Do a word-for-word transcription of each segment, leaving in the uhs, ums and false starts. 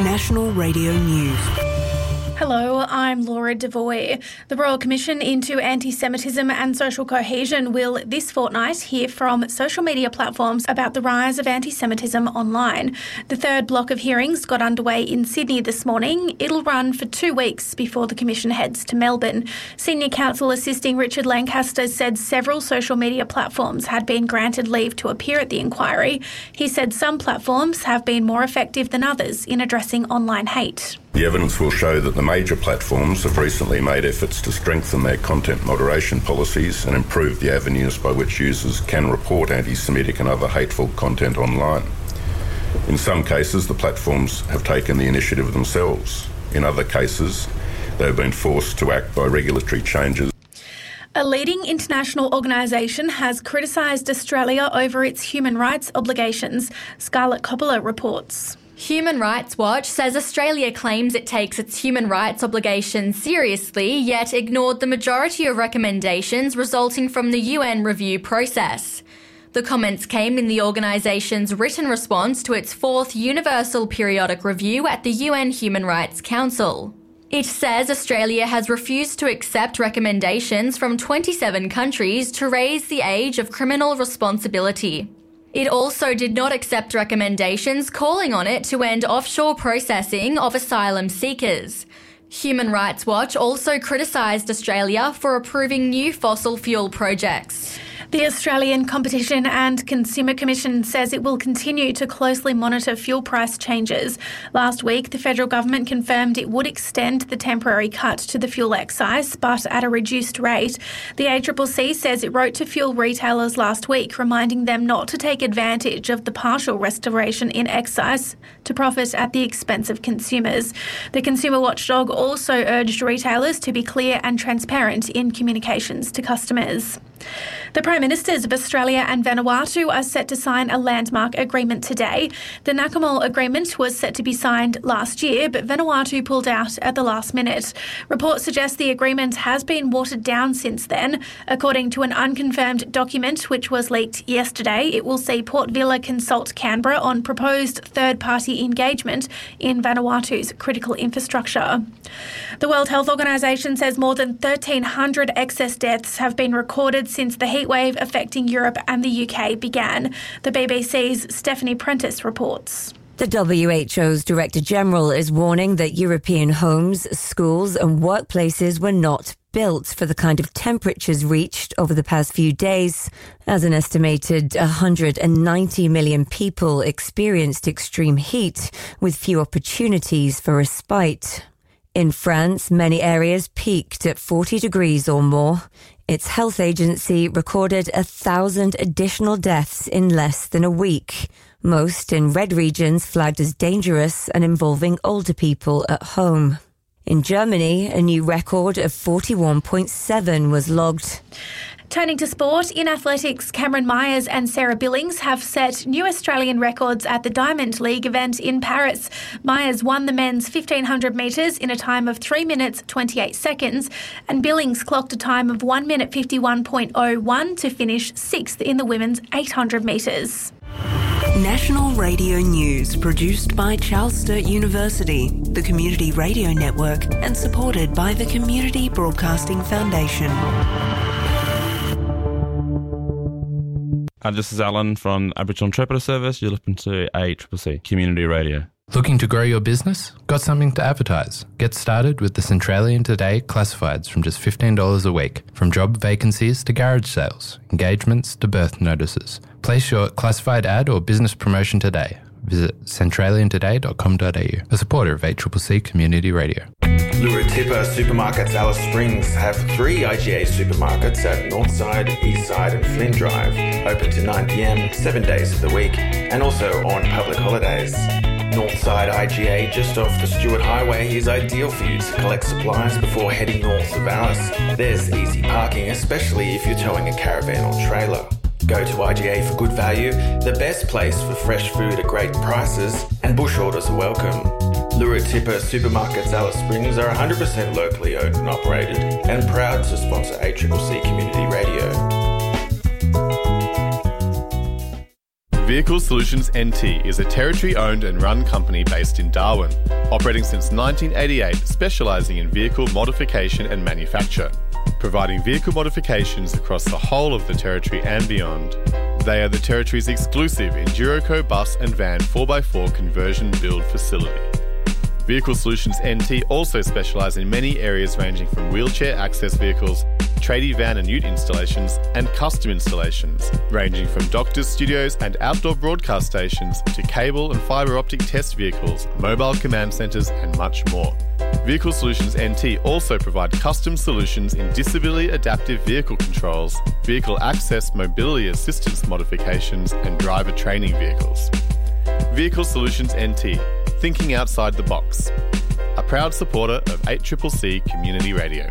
National Radio News. Hello, I'm Laura Devoy. The Royal Commission into Anti-Semitism and Social Cohesion will this fortnight hear from social media platforms about the rise of anti-Semitism online. The third block of hearings got underway in Sydney this morning. It'll run for two weeks before the Commission heads to Melbourne. Senior counsel assisting Richard Lancaster said several social media platforms had been granted leave to appear at the inquiry. He said some platforms have been more effective than others in addressing online hate. The evidence will show that the major platforms have recently made efforts to strengthen their content moderation policies and improve the avenues by which users can report anti-Semitic and other hateful content online. In some cases, the platforms have taken the initiative themselves. In other cases, they have been forced to act by regulatory changes. A leading international organisation has criticised Australia over its human rights obligations. Scarlett Coppola reports. Human Rights Watch says Australia claims it takes its human rights obligations seriously, yet ignored the majority of recommendations resulting from the U N review process. The comments came in the organisation's written response to its fourth Universal Periodic Review at the U N Human Rights Council. It says Australia has refused to accept recommendations from twenty-seven countries to raise the age of criminal responsibility. It also did not accept recommendations calling on it to end offshore processing of asylum seekers. Human Rights Watch also criticised Australia for approving new fossil fuel projects. The Australian Competition and Consumer Commission says it will continue to closely monitor fuel price changes. Last week, the federal government confirmed it would extend the temporary cut to the fuel excise, but at a reduced rate. The A C C C says it wrote to fuel retailers last week, reminding them not to take advantage of the partial restoration in excise to profit at the expense of consumers. The consumer watchdog also urged retailers to be clear and transparent in communications to customers. The Prime Ministers of Australia and Vanuatu are set to sign a landmark agreement today. The Nakamal Agreement was set to be signed last year, but Vanuatu pulled out at the last minute. Reports suggest the agreement has been watered down since then. According to an unconfirmed document which was leaked yesterday, it will see Port Vila consult Canberra on proposed third-party engagement in Vanuatu's critical infrastructure. The World Health Organisation says more than thirteen hundred excess deaths have been recorded since the heatwave affecting Europe and the U K began. The B B C's Stephanie Prentice reports. The W H O's Director General is warning that European homes, schools and workplaces were not built for the kind of temperatures reached over the past few days, as an estimated one hundred ninety million people experienced extreme heat with few opportunities for respite. In France, many areas peaked at forty degrees or more. Its health agency recorded a thousand additional deaths in less than a week, most in red regions flagged as dangerous and involving older people at home. In Germany, a new record of forty-one point seven was logged. Turning to sport, in athletics, Cameron Myers and Sarah Billings have set new Australian records at the Diamond League event in Paris. Myers won the men's fifteen hundred metres in a time of three minutes twenty-eight seconds, and Billings clocked a time of one minute fifty-one point oh one to finish sixth in the women's eight hundred metres. National Radio News, produced by Charles Sturt University, the Community Radio Network, and supported by the Community Broadcasting Foundation. Hi, this is Alan from Aboriginal Interpreter Service. You're listening to A C C C Community Radio. Looking to grow your business? Got something to advertise? Get started with the Centralian Today Classifieds from just fifteen dollars a week. From job vacancies to garage sales, engagements to birth notices. Place your classified ad or business promotion today. Visit centralian today dot com dot a u, a supporter of A C C C Community Radio. Lura-Tipper Supermarkets Alice Springs have three I G A supermarkets at Northside, Eastside and Flynn Drive, open to nine p m, seven days of the week, and also on public holidays. Northside I G A, just off the Stewart Highway, is ideal for you to collect supplies before heading north of Alice. There's easy parking, especially if you're towing a caravan or trailer. Go to I G A for good value, the best place for fresh food at great prices, and bush orders are welcome. Lura-Tipper Supermarkets Alice Springs are one hundred percent locally owned and operated and proud to sponsor A C C C Community Radio. Vehicle Solutions N T is a Territory-owned and run company based in Darwin, operating since nineteen eighty-eight, specialising in vehicle modification and manufacture, providing vehicle modifications across the whole of the Territory and beyond. They are the Territory's exclusive Enduroco bus and van four by four conversion build facility. Vehicle Solutions N T also specialise in many areas ranging from wheelchair access vehicles, tradie van and ute installations, and custom installations, ranging from doctors' studios and outdoor broadcast stations to cable and fibre optic test vehicles, mobile command centres, and much more. Vehicle Solutions N T also provide custom solutions in disability adaptive vehicle controls, vehicle access mobility assistance modifications, and driver training vehicles. Vehicle Solutions N T, thinking outside the box. A proud supporter of eight C C C Community Radio.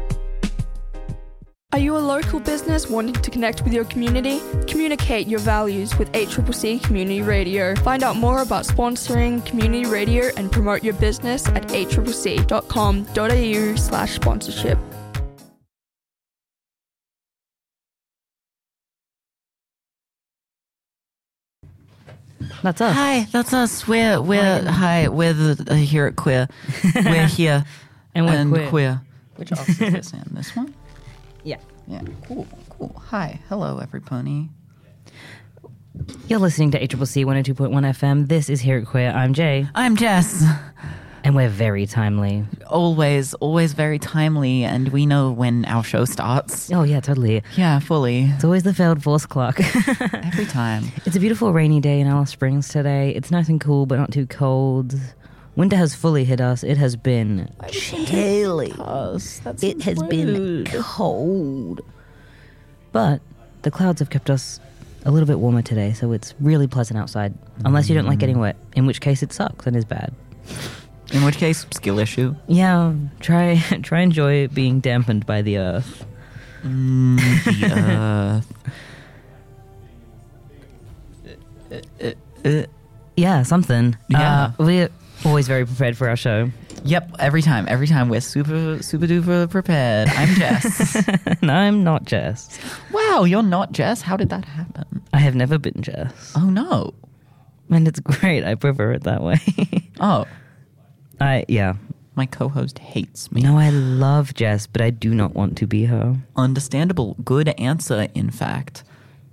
Are you a local business wanting to connect with your community? Communicate your values with eight C C C Community Radio. Find out more about sponsoring community radio and promote your business at eight c c c dot com dot a u slash sponsorship. That's us. Hi, that's us. We're we're hi. We're the uh, here at Queer. We're here and we're and queer. queer. Which office is this in? This one? Yeah. Yeah. Cool. Cool. Hi. Hello, everybody. You're listening to eight C C C one oh two point one F M. This is Here at Queer. I'm Jay. I'm Jess. And we're very timely. Always, always very timely, and we know when our show starts. Oh, yeah, totally. Yeah, fully. It's always the failed force clock. Every time. It's a beautiful rainy day in Alice Springs today. It's nice and cool, but not too cold. Winter has fully hit us. It has been chilly. It has rude. been cold. But the clouds have kept us a little bit warmer today, so it's really pleasant outside. Unless you don't like getting wet, in which case it sucks and is bad. In which case, skill issue. Yeah, try try enjoy being dampened by the earth. Mm, the earth. uh, uh, uh, yeah, something. Yeah. Uh, we're always very prepared for our show. Yep, every time. Every time we're super, super duper prepared. I'm Jess. And I'm not Jess. Wow, you're not Jess? How did that happen? I have never been Jess. Oh, no. And it's great. I prefer it that way. Oh. I, yeah. My co-host hates me. No, I love Jess, but I do not want to be her. Understandable. Good answer, in fact.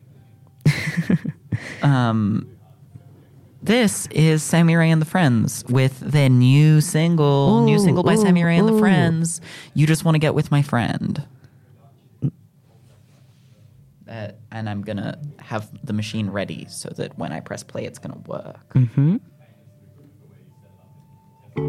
um, this is Sammy Ray and the Friends with their new single, ooh, new single by ooh, Sammy Ray and ooh. the Friends, You Just Want to Get With My Friend. Uh, and I'm going to have the machine ready so that when I press play, it's going to work. Mm-hmm.